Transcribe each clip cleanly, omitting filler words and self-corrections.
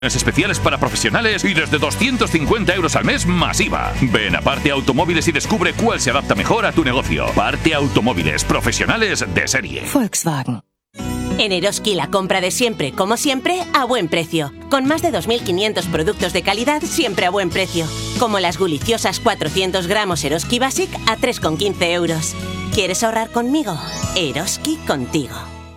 Especiales para profesionales y desde 250 € al mes masiva. Ven a Parte Automóviles y descubre cuál se adapta mejor a tu negocio. Parte Automóviles, profesionales de serie. Volkswagen. En Eroski la compra de siempre, como siempre, a buen precio. Con más de 2.500 productos de calidad, siempre a buen precio. Como las guliciosas 400 gramos Eroski Basic a 3,15 €. ¿Quieres ahorrar conmigo? Eroski contigo.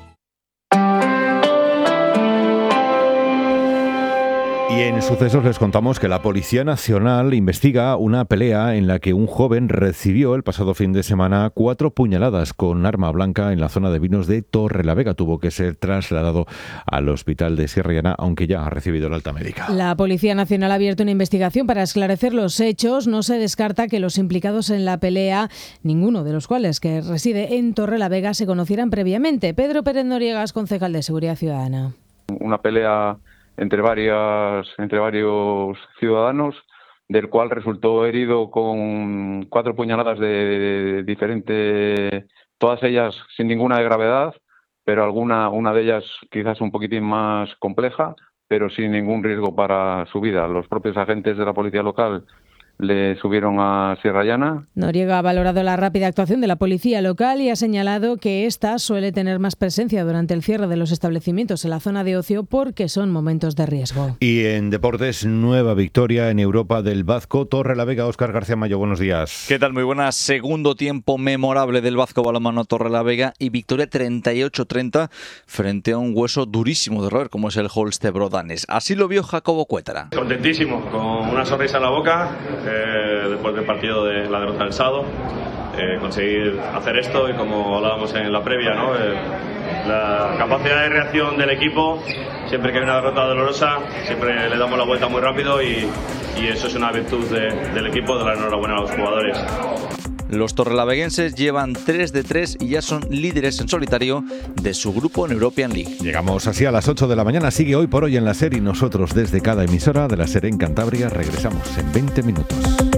Y en sucesos les contamos que la Policía Nacional investiga una pelea en la que un joven recibió el pasado fin de semana 4 puñaladas con arma blanca en la zona de vinos de Torrelavega. Tuvo que ser trasladado al hospital de Sierra Llana, aunque ya ha recibido el alta médica. La Policía Nacional ha abierto una investigación para esclarecer los hechos. No se descarta que los implicados en la pelea, ninguno de los cuales que reside en Torrelavega, se conocieran previamente. Pedro Pérez Noriegas, concejal de Seguridad Ciudadana. Una pelea entre varios ciudadanos, del cual resultó herido con 4 puñaladas de diferente, todas ellas sin ninguna de gravedad, pero una de ellas quizás un poquitín más compleja, pero sin ningún riesgo para su vida. Los propios agentes de la policía local le subieron a Sierra Llana. Noriega ha valorado la rápida actuación de la policía local y ha señalado que esta suele tener más presencia durante el cierre de los establecimientos en la zona de ocio porque son momentos de riesgo. Y en deportes, nueva victoria en Europa del Vasco Torrelavega. Óscar García Mayo, buenos días. ¿Qué tal? Muy buenas. Segundo tiempo memorable del Vasco Balonmano Torrelavega y victoria 38-30 frente a un hueso durísimo de roer como es el Holste Brodanes. Así lo vio Jacobo Cuétara. Contentísimo, con una sonrisa en la boca. Después del partido de la derrota del sábado, conseguir hacer esto y como hablábamos en la previa, ¿no? La capacidad de reacción del equipo, siempre que hay una derrota dolorosa, siempre le damos la vuelta muy rápido y eso es una virtud del equipo, de la enhorabuena a los jugadores. Los torrelaveguenses llevan 3 de 3 y ya son líderes en solitario de su grupo en European League. Llegamos así a las 8 de la mañana. Sigue Hoy por Hoy en la SER y nosotros desde cada emisora de la SER en Cantabria regresamos en 20 minutos.